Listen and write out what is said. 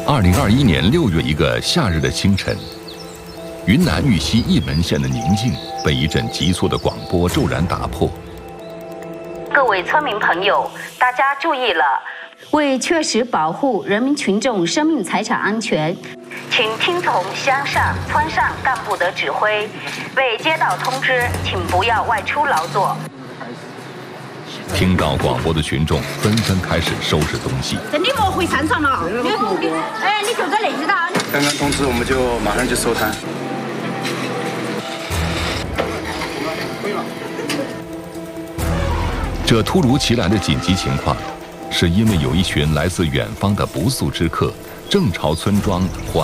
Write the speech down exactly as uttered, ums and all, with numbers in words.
二零二一年六月一个夏日的清晨，云南玉溪义门县的宁静被一阵急促的广播骤然打破。 各位村民朋友，大家注意了！为确实保护人民群众生命财产安全，请听从乡上、村上干部的指挥，未接到通知，请不要外出劳作。 听到广播的群众纷纷开始收拾东西。 真的莫回山上了，哎，你就在那知道。 刚刚通知我们就马上就收摊。 这突如其来的紧急情况，是因为有一群来自远方的不速之客正朝村庄缓